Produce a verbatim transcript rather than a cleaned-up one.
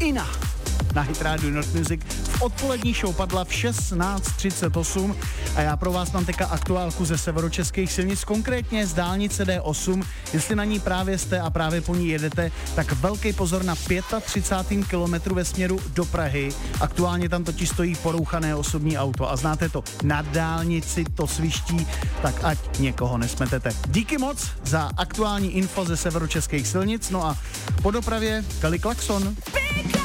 Ina na Hit Radio North Music. V odpolední show padla v šestnáct třicet osm a já pro vás mám teďka aktuálku ze severočeských silnic, konkrétně z dálnice D osm. Jestli na ní právě jste a právě po ní jedete, tak velký pozor na třicátém pátém kilometru ve směru do Prahy. Aktuálně tam totiž stojí porouchané osobní auto a znáte to, na dálnici to sviští, tak ať někoho nesmetete. Díky moc za aktuální info ze severočeských silnic, no a po dopravě Kelly Clarkson.